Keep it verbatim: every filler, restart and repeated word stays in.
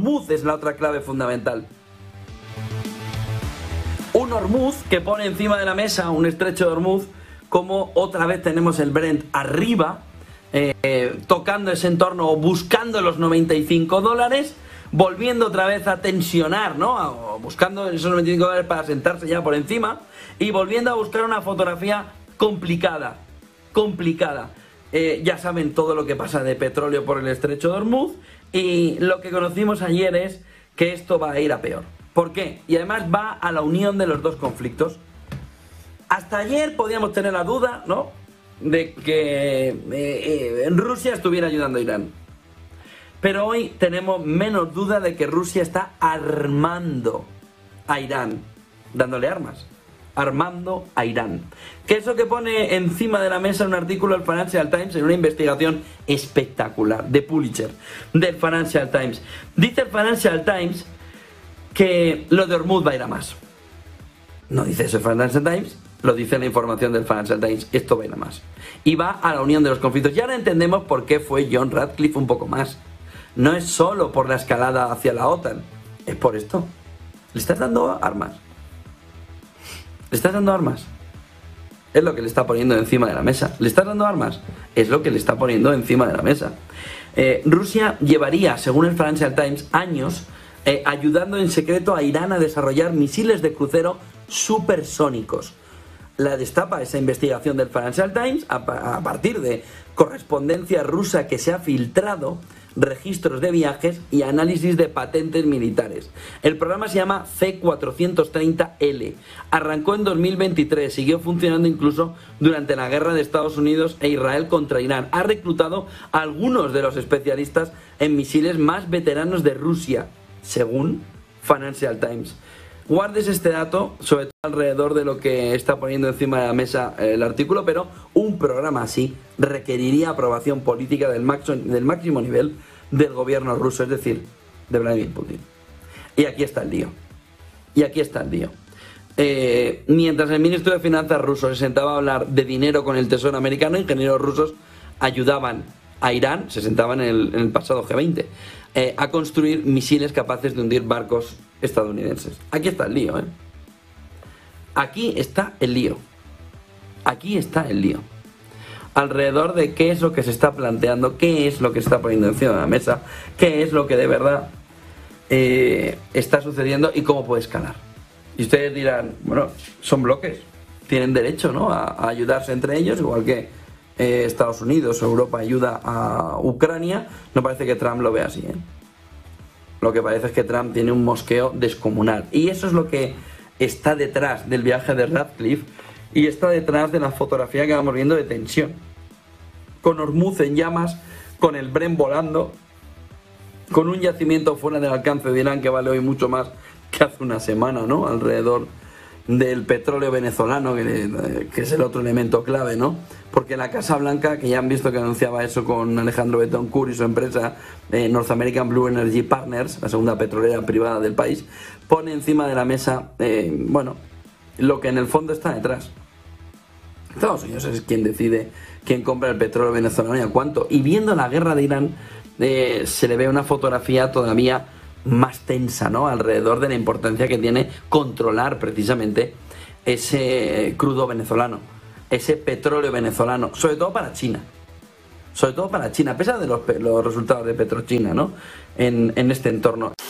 Hormuz es la otra clave fundamental. Un Hormuz que pone encima de la mesa un estrecho de Hormuz, como otra vez tenemos el Brent arriba, eh, eh, tocando ese entorno o buscando los noventa y cinco dólares, volviendo otra vez a tensionar, ¿no? O buscando esos noventa y cinco dólares para sentarse ya por encima y volviendo a buscar una fotografía complicada, complicada. Eh, ya saben todo lo que pasa de petróleo por el estrecho de Hormuz, y lo que conocimos ayer es que esto va a ir a peor. ¿Por qué? Y además va a la unión de los dos conflictos. Hasta ayer podíamos tener la duda, ¿no?, de que eh, eh, Rusia estuviera ayudando a Irán. Pero hoy tenemos menos duda de que Rusia está armando a Irán, dándole armas. Armando a Irán. Que es lo que pone encima de la mesa un artículo del Financial Times en una investigación espectacular de Pulitzer, del Financial Times. Dice el Financial Times que lo de Hormuz va a ir a más. No dice eso el Financial Times, lo dice la información del Financial Times. Esto va a ir a más. Y va a la unión de los conflictos. Y ahora entendemos por qué fue John Ratcliffe un poco más. No es solo por la escalada hacia la OTAN, es por esto. Le estás dando armas. ¿Le estás dando armas? Es lo que le está poniendo encima de la mesa. ¿Le estás dando armas? Es lo que le está poniendo encima de la mesa. Eh, Rusia llevaría, según el Financial Times, años eh, ayudando en secreto a Irán a desarrollar misiles de crucero supersónicos. La destapa esa investigación del Financial Times a, a partir de correspondencia rusa que se ha filtrado, registros de viajes y análisis de patentes militares. El programa se llama C cuatrocientos treinta L. Arrancó en dos mil veintitrés, siguió funcionando incluso durante la guerra de Estados Unidos e Israel contra Irán. Ha reclutado a algunos de los especialistas en misiles más veteranos de Rusia, según Financial Times. Guardes este dato, sobre todo alrededor de lo que está poniendo encima de la mesa el artículo, pero un programa así requeriría aprobación política del máximo, del máximo nivel del gobierno ruso, es decir, de Vladimir Putin. Y aquí está el lío. Y aquí está el lío. Eh, mientras el ministro de Finanzas ruso se sentaba a hablar de dinero con el Tesoro americano, ingenieros rusos ayudaban a Irán, se sentaban en el, en el pasado G veinte, eh, a construir misiles capaces de hundir barcos estadounidenses. Aquí está el lío, ¿eh? Aquí está el lío. Aquí está el lío. Alrededor de qué es lo que se está planteando, qué es lo que se está poniendo encima de la mesa, qué es lo que de verdad eh, está sucediendo y cómo puede escalar. Y ustedes dirán, bueno, son bloques, tienen derecho, ¿no?, a, a ayudarse entre ellos, igual que eh, Estados Unidos o Europa ayuda a Ucrania. No parece que Trump lo vea así, ¿eh? Lo que parece es que Trump tiene un mosqueo descomunal. Y eso es lo que está detrás del viaje de Ratcliffe y está detrás de la fotografía que vamos viendo de tensión. Con Hormuz en llamas, con el Brent volando, con un yacimiento fuera del alcance de Irán que vale hoy mucho más que hace una semana, ¿no?, alrededor del petróleo venezolano, que, que es el otro elemento clave, ¿no? Porque la Casa Blanca, que ya han visto que anunciaba eso con Alejandro Betancourt y su empresa eh, North American Blue Energy Partners, la segunda petrolera privada del país, pone encima de la mesa, eh, bueno, lo que en el fondo está detrás. Estados Unidos es quien decide quién compra el petróleo venezolano y a cuánto. Y viendo la guerra de Irán, eh, se le ve una fotografía todavía más tensa, ¿no?, alrededor de la importancia que tiene controlar precisamente ese crudo venezolano, ese petróleo venezolano, sobre todo para China, sobre todo para China, a pesar de los, los resultados de Petrochina, ¿no?, en, en este entorno.